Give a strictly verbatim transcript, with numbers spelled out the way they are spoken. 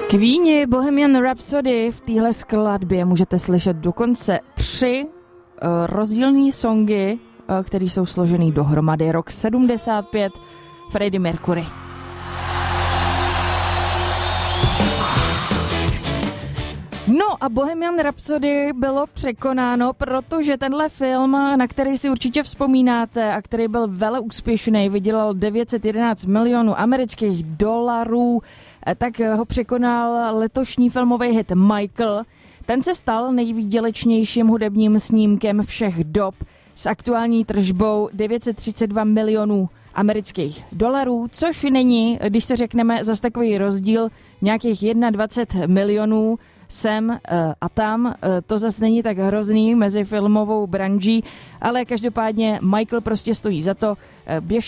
Queeni Bohemian Rhapsody, v téhle skladbě můžete slyšet dokonce tři uh, rozdílné songy, uh, které jsou složený dohromady. Rok sedmdesát pět, Freddie Mercury. No a Bohemian Rhapsody bylo překonáno, protože tenhle film, na který si určitě vzpomínáte a který byl vele úspěšný, vydělal devět set jedenáct milionů amerických dolarů, tak ho překonal letošní filmový hit Michael. Ten se stal nejvýdělečnějším hudebním snímkem všech dob s aktuální tržbou devět set třicet dva milionů amerických dolarů, což není, když se řekneme zase takový rozdíl, nějakých dvacet jedna milionů sem a tam. To zase není tak hrozný mezi filmovou branží, ale každopádně Michael prostě stojí za to. Běžte